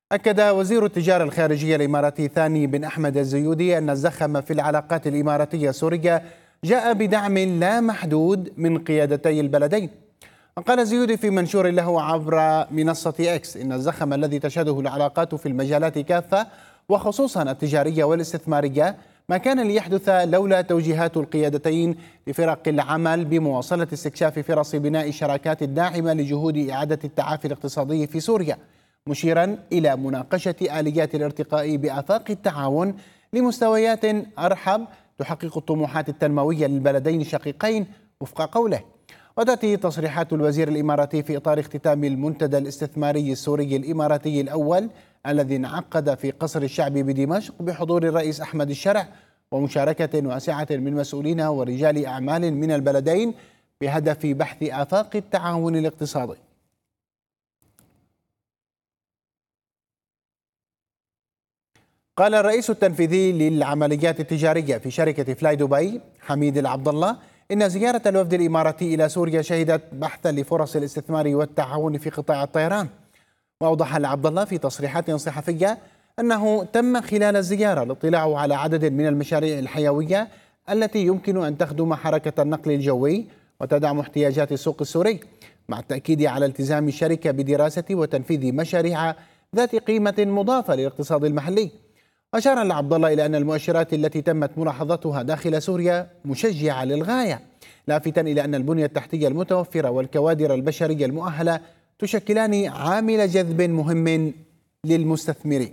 أكد وزير التجارة الخارجية الإماراتي ثاني بن أحمد الزيودي أن الزخم في العلاقات الإماراتية سوريا جاء بدعم لا محدود من قيادتي البلدين. قال الزيودي في منشور له عبر منصة إكس إن الزخم الذي تشهده العلاقات في المجالات كافة وخصوصا التجارية والاستثمارية ما كان ليحدث لولا توجيهات القيادتين لفرق العمل بمواصلة استكشاف فرص بناء شراكات داعمة لجهود إعادة التعافي الاقتصادي في سوريا، مشيرا إلى مناقشة آليات الارتقاء بآفاق التعاون لمستويات أرحب تحقق الطموحات التنموية للبلدين الشقيقين وفق قوله. وتأتي تصريحات الوزير الإماراتي في إطار اختتام المنتدى الاستثماري السوري الإماراتي الأول الذي انعقد في قصر الشعب بدمشق بحضور الرئيس أحمد الشرع ومشاركة واسعة من مسؤولين ورجال أعمال من البلدين بهدف بحث آفاق التعاون الاقتصادي. قال الرئيس التنفيذي للعمليات التجارية في شركة فلاي دبي حميد العبد الله إن زيارة الوفد الإماراتي إلى سوريا شهدت بحثا لفرص الاستثمار والتعاون في قطاع الطيران. وأوضح العبد الله في تصريحات صحفية أنه تم خلال الزيارة الاطلاع على عدد من المشاريع الحيوية التي يمكن أن تخدم حركة النقل الجوي وتدعم احتياجات السوق السوري، مع التأكيد على التزام الشركة بدراسة وتنفيذ مشاريع ذات قيمة مضافة للاقتصاد المحلي. أشار العبد الله إلى أن المؤشرات التي تمت ملاحظتها داخل سوريا مشجعة للغاية، لافتا إلى أن البنية التحتية المتوفرة والكوادر البشرية المؤهلة تشكلان عامل جذب مهم للمستثمرين.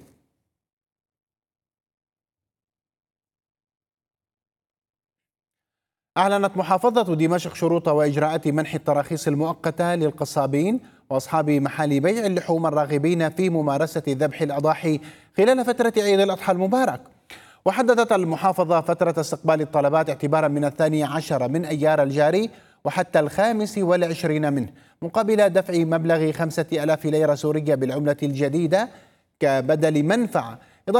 أعلنت محافظة دمشق شروط وإجراءات منح التراخيص المؤقتة للقصابين وأصحاب محال بيع اللحوم الراغبين في ممارسة ذبح الأضاحي خلال فترة عيد الأضحى المبارك. وحددت المحافظة فترة استقبال الطلبات اعتبارا من 12 من أيار الجاري وحتى 25 منه، مقابل دفع مبلغ 5000 ليرة سورية بالعملة الجديدة كبدل منفعة